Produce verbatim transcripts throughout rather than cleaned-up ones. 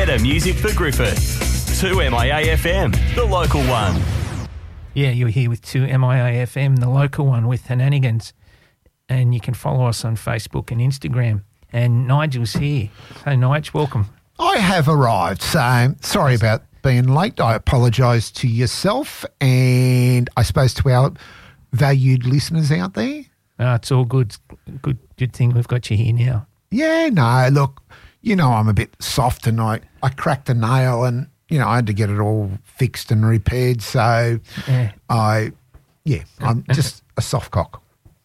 Better music for Griffith. two M I A F M, the local one. Yeah, you're here with two M I A F M, the local one with Henanigans. And you can follow us on Facebook and Instagram. And Nigel's here. Hey, Nigel, welcome. I have arrived, so sorry about being late. I apologise to yourself and I suppose to our valued listeners out there. Oh, it's all good. Good good thing we've got you here now. Yeah, no, look, you know I'm a bit soft and I, I cracked a nail and, you know, I had to get it all fixed and repaired. So Yeah. I, yeah, I'm just a soft cock.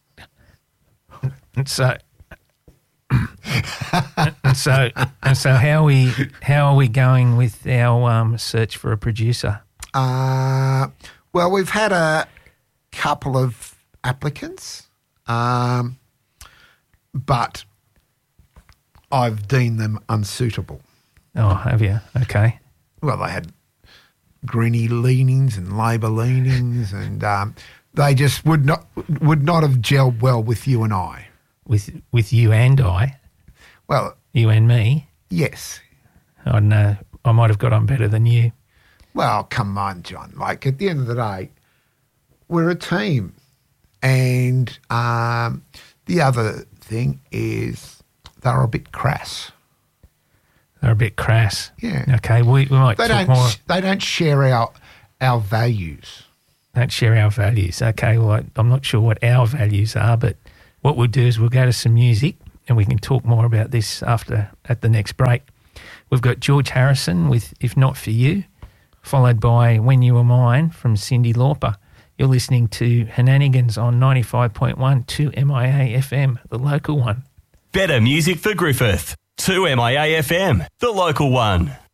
And so, and so, and so, how are we how are we going with our um, search for a producer? Uh, well, we've had a couple of applicants, um, but I've deemed them unsuitable. Oh, have you? Okay. Well, they had Greenie leanings and Labor leanings, and um, they just would not would not have gelled well with you and I. With with you and I, Well, you and me. yes. I don't know. I might have got on better than you. Well, come on, John. Like, at the end of the day, we're a team. And um, the other thing is they're a bit crass. They're a bit crass. Yeah. Okay. We we might They talk don't, more. they don't share our, our values. Don't share our values. Okay. Well, I, I'm not sure what our values are, but what we'll do is we'll go to some music and we can talk more about this after at the next break. We've got George Harrison with If Not For You, followed by When You Were Mine from Cyndi Lauper. You're listening to Henanigans on ninety-five point one, two M I A F M, the local one. Better music for Griffith. two M I A F M, the local one.